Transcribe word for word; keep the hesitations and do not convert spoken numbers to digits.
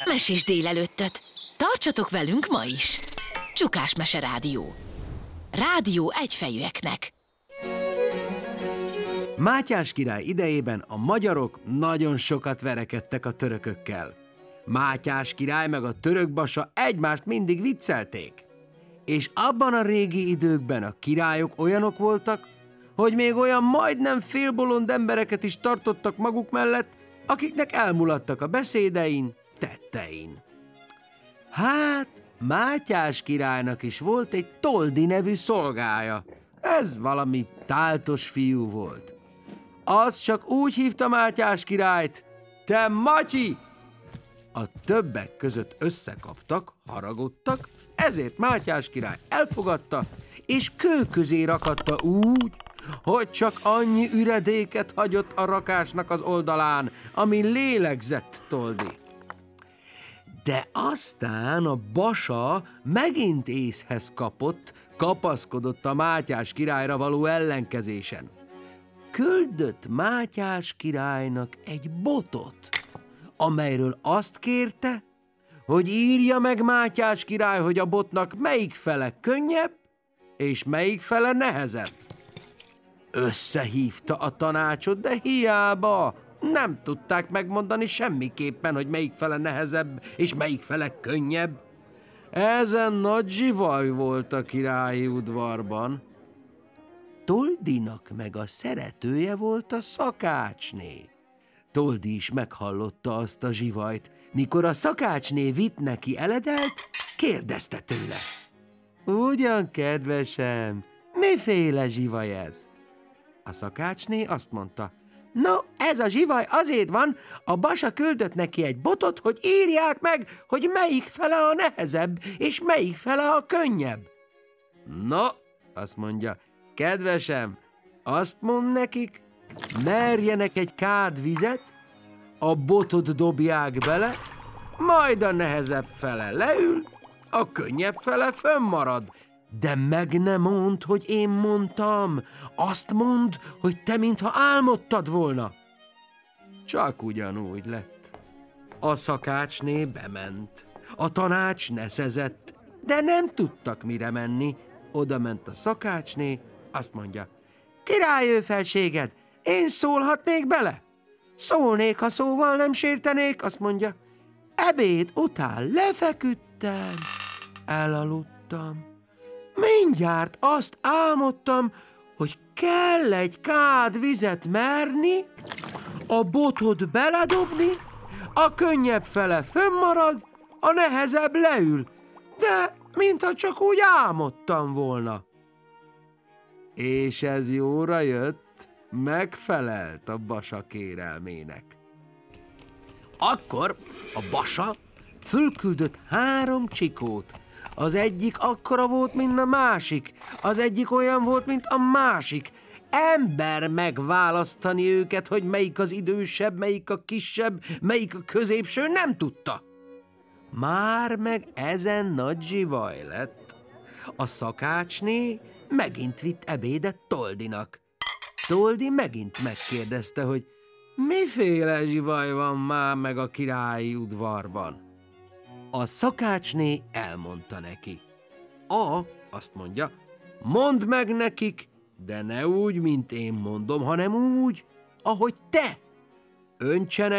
Mesés délelőttöt! Tartsatok velünk ma is! Csukás Mese Rádió. Rádió egyfejűeknek. Mátyás király idejében a magyarok nagyon sokat verekedtek a törökökkel. Mátyás király meg a török basa egymást mindig viccelték. És abban a régi időkben a királyok olyanok voltak, hogy még olyan majdnem félbolond embereket is tartottak maguk mellett, akiknek elmuladtak a beszédein, tettein. Hát, Mátyás királynak is volt egy Toldi nevű szolgája. Ez valami táltos fiú volt. Az csak úgy hívta Mátyás királyt: te Matyi! A többek között összekaptak, haragudtak, ezért Mátyás király elfogadta, és kő közé rakatta úgy, hogy csak annyi üredéket hagyott a rakásnak az oldalán, amin lélegzett Toldi. De aztán a basa megint észhez kapott, kapaszkodott a Mátyás királyra való ellenkezésen. Küldött Mátyás királynak egy botot, amelyről azt kérte, hogy írja meg Mátyás király, hogy a botnak melyik fele könnyebb, és melyik fele nehezebb. Összehívta a tanácsot, de hiába, nem tudták megmondani semmiképpen, hogy melyik fele nehezebb, és melyik fele könnyebb. Ezen nagy zsivaj volt a királyi udvarban. Toldinak meg a szeretője volt a szakácsné. Toldi is meghallotta azt a zsivajt. Mikor a szakácsné vitt neki eledelt, kérdezte tőle: ugyan, kedvesem, miféle zsivaj ez? A szakácsné azt mondta: no, ez a zsivaj azért van, a basa küldött neki egy botot, hogy írják meg, hogy melyik fele a nehezebb, és melyik fele a könnyebb. No, azt mondja, kedvesem, azt mond nekik, merjenek egy kád vizet, a botot dobják bele, majd a nehezebb fele leül, a könnyebb fele fönnmarad. De meg ne mondd, hogy én mondtam, azt mondd, hogy te mintha álmodtad volna. Csak ugyanúgy lett. A szakácsné bement, a tanács neszezett, de nem tudtak mire menni. Oda ment a szakácsné, azt mondja: királyő felséged, én szólhatnék bele? Szólnék, ha szóval nem sértenék, azt mondja. Ebéd után lefeküdtem, elaludtam. Mindjárt azt álmodtam, hogy kell egy kád vizet merni, a botot beledobni, a könnyebb fele fönnmarad, a nehezebb leül, de mintha csak úgy álmodtam volna. És ez jóra jött, megfelelt a basa kérelmének. Akkor a basa fölküldött három csikót. Az egyik akkora volt, mint a másik, az egyik olyan volt, mint a másik. Ember megválasztani őket, hogy melyik az idősebb, melyik a kisebb, melyik a középső, nem tudta. Már meg ezen nagy zsivaj lett. A szakácsné megint vitt ebédet Toldinak. Toldi megint megkérdezte, hogy miféle zsivaj van már meg a királyi udvarban. A szakácsné elmondta neki. A, azt mondja, mondd meg nekik, de ne úgy, mint én mondom, hanem úgy, ahogy te. Öntsenek